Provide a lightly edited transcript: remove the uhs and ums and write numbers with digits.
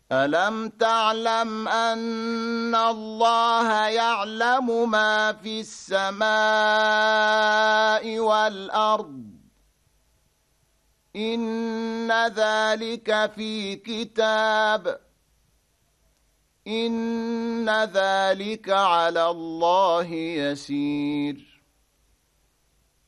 ألم تعلم أن الله يعلم ما في السماء والأرض إن ذلك في كتاب إن ذلك على الله يسير